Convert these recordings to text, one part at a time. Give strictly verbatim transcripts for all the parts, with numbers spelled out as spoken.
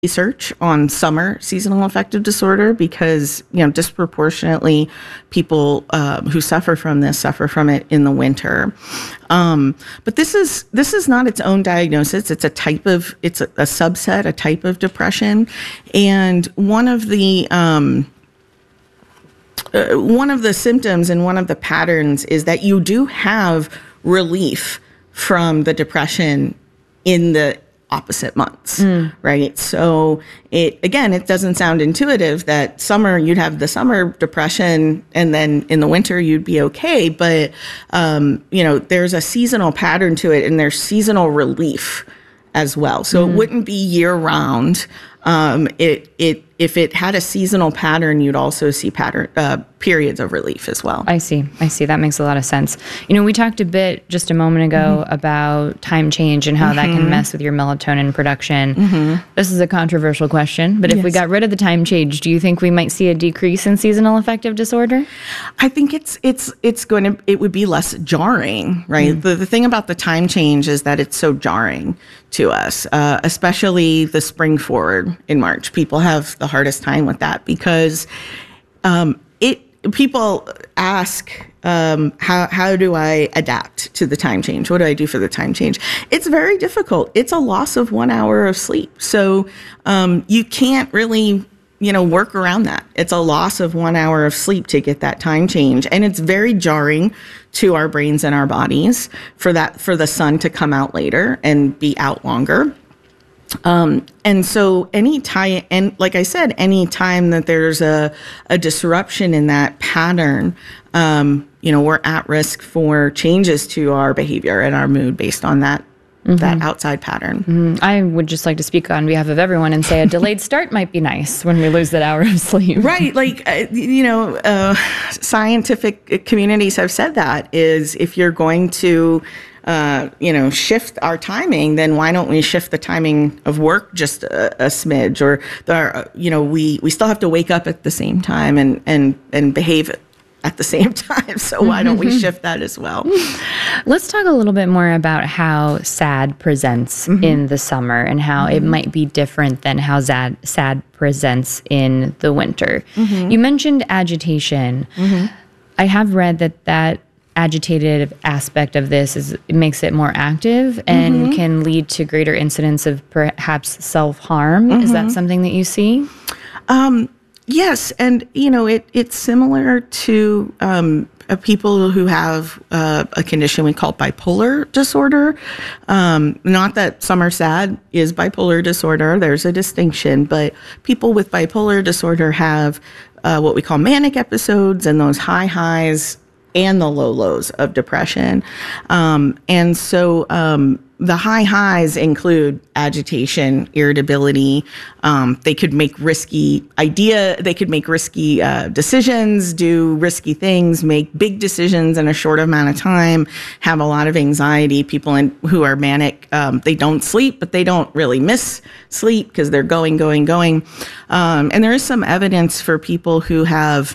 research on summer seasonal affective disorder because, you know, disproportionately people uh, who suffer from this suffer from it in the winter. Um, but this is this is not its own diagnosis. It's a type of, it's a, a subset, a type of depression. And one of the um, uh, one of the symptoms and one of the patterns is that you do have relief from the depression in the opposite months, mm. right? So it, again, it doesn't sound intuitive that summer you'd have the summer depression and then in the winter you'd be okay. But, um, you know, there's a seasonal pattern to it and there's seasonal relief as well. So mm. it wouldn't be year round. Um, it, it, if it had a seasonal pattern, you'd also see pattern, uh, periods of relief as well. I see. I see. That makes a lot of sense. You know, we talked a bit just a moment ago mm-hmm. about time change and how mm-hmm. that can mess with your melatonin production. Mm-hmm. This is a controversial question, but if yes. we got rid of the time change, do you think we might see a decrease in seasonal affective disorder? I think it's, it's, it's going to, it would be less jarring, right? Mm. The, the thing about the time change is that it's so jarring to us, uh, especially the spring forward in March. People have the hardest time with that because um, it people ask um, how how do I adapt to the time change? What do I do for the time change? It's very difficult. It's a loss of one hour of sleep, so um, you can't really you know work around that. It's a loss of one hour of sleep to get that time change, and it's very jarring to our brains and our bodies for that for the sun to come out later and be out longer. Um, and so any time, and like I said, any time that there's a, a disruption in that pattern, um, you know, we're at risk for changes to our behavior and our mood based on that, mm-hmm. that outside pattern. Mm-hmm. I would just like to speak on behalf of everyone and say a delayed start might be nice when we lose that hour of sleep. Right. Like, uh, you know, uh, scientific communities have said that is if you're going to Uh, you know, shift our timing, then why don't we shift the timing of work just a, a smidge? Or, the, you know, we, we still have to wake up at the same time and, and, and behave at the same time. So why don't we shift that as well? Let's talk a little bit more about how SAD presents mm-hmm. in the summer and how mm-hmm. it might be different than how SAD, SAD presents in the winter. Mm-hmm. You mentioned agitation. Mm-hmm. I have read that that agitated aspect of this is it makes it more active and mm-hmm. can lead to greater incidence of perhaps self-harm. Mm-hmm. Is that something that you see? Um, yes. And, you know, it it's similar to um, uh, people who have uh, a condition we call bipolar disorder. Um, not that summer SAD is bipolar disorder. There's a distinction. But people with bipolar disorder have uh, what we call manic episodes and those high highs and the low lows of depression. Um, and so um, the high highs include agitation, irritability. Um, they could make risky idea, they could make risky uh, decisions, do risky things, make big decisions in a short amount of time, have a lot of anxiety. People in, who are manic, um, they don't sleep, but they don't really miss sleep because they're going, going, going. Um, and there is some evidence for people who have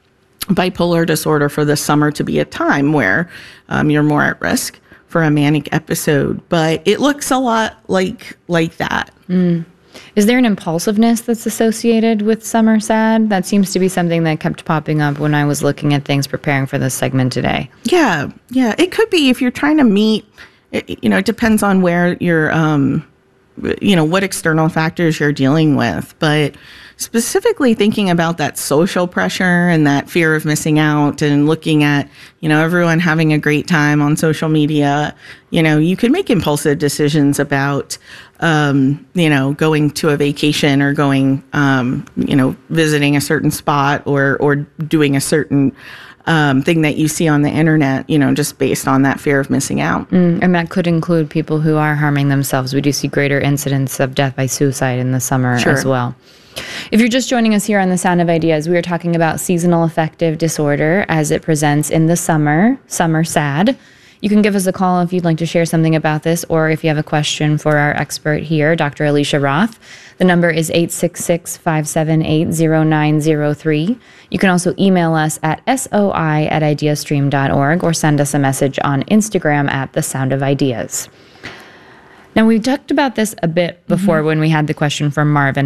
bipolar disorder for the summer to be a time where um, you're more at risk for a manic episode, but it looks a lot like like that. Mm. Is there an impulsiveness that's associated with summer SAD? That seems to be something that kept popping up when I was looking at things preparing for this segment today. Yeah, yeah, it could be if you're trying to meet. It, you know, it depends on where you're. Um, you know, what external factors you're dealing with, but specifically thinking about that social pressure and that fear of missing out and looking at, you know, everyone having a great time on social media, you know, you can make impulsive decisions about, um, you know, going to a vacation or going, um, you know, visiting a certain spot or, or doing a certain Um, thing that you see on the internet, you know, just based on that fear of missing out. Mm, and that could include people who are harming themselves. We do see greater incidence of death by suicide in the summer sure. as well. If you're just joining us here on The Sound of Ideas, we are talking about seasonal affective disorder as it presents in the summer, summer SAD. You can give us a call if you'd like to share something about this, or if you have a question for our expert here, Doctor Alicia Roth. The number is eight six six, five seven eight, zero nine zero three. You can also email us at soi at ideastream dot org or send us a message on Instagram at The Sound of Ideas. Now, we talked about this a bit before when we had the question from Marvin